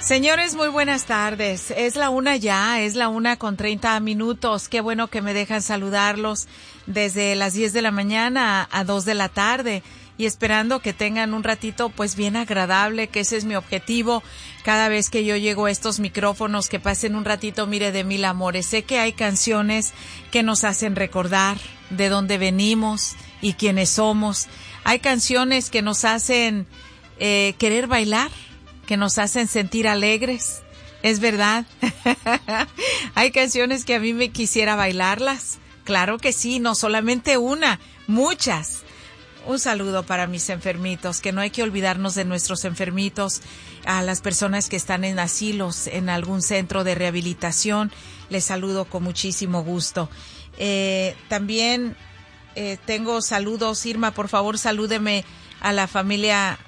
Señores, muy buenas tardes. Es la 1 ya, es la 1:30. Qué bueno que me dejan saludarlos desde las 10 de la mañana a 2 de la tarde y esperando que tengan un ratito pues bien agradable, que ese es mi objetivo cada vez que yo llego a estos micrófonos, que pasen un ratito, mire, de mil amores. Sé que hay canciones que nos hacen recordar de dónde venimos y quiénes somos. Hay canciones que nos hacen querer bailar, que nos hacen sentir alegres, es verdad. Hay canciones que a mí me quisiera bailarlas, claro que sí, no solamente una, muchas. Un saludo para mis enfermitos, que no hay que olvidarnos de nuestros enfermitos, a las personas que están en asilos, en algún centro de rehabilitación, les saludo con muchísimo gusto. También tengo saludos. Irma, por favor, salúdeme a la familia.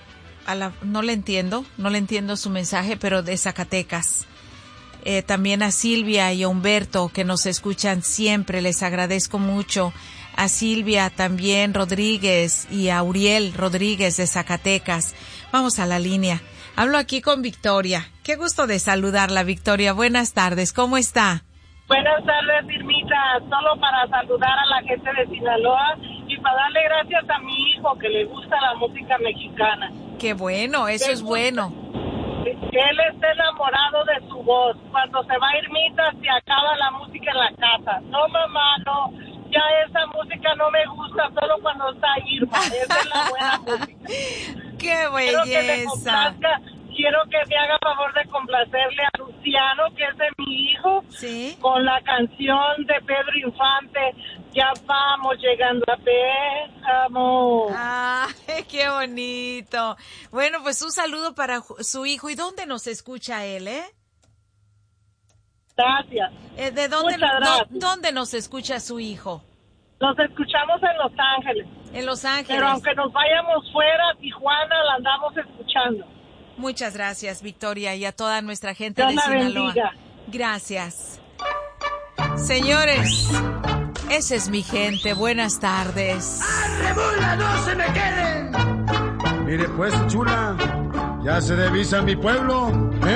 No le entiendo su mensaje, pero de Zacatecas. También a Silvia y a Humberto, que nos escuchan siempre, les agradezco mucho. A Silvia también Rodríguez y a Uriel Rodríguez de Zacatecas. Vamos a la línea. Hablo aquí con Victoria. Qué gusto de saludarla, Victoria. Buenas tardes, ¿cómo está? Buenas tardes, Irmita. Solo para saludar a la gente de Sinaloa y para darle gracias a mi hijo que le gusta la música mexicana. Qué bueno, eso es bueno. Él está enamorado de su voz. Cuando se va Irmita, se acaba la música en la casa. No, mamá, no. Ya esa música no me gusta, solo cuando está Irma. Esa es la buena música. ¡Qué belleza! Quiero que me haga favor de complacerle a Luciano, que es de mi hijo, ¿sí?, con la canción de Pedro Infante, Ya vamos llegando a Péjamo. ¡Ay, qué bonito! Bueno, pues un saludo para su hijo. ¿Y dónde nos escucha él, Gracias. ¿De dónde nos escucha su hijo? Nos escuchamos en Los Ángeles. En Los Ángeles. Pero aunque nos vayamos fuera, Tijuana la andamos escuchando. Muchas gracias, Victoria, y a toda nuestra gente de Sinaloa. Bendiga. Gracias. Señores, esa es mi gente. Buenas tardes. ¡Arrebula, no se me queden! Mire pues, chula, ya se divisa mi pueblo,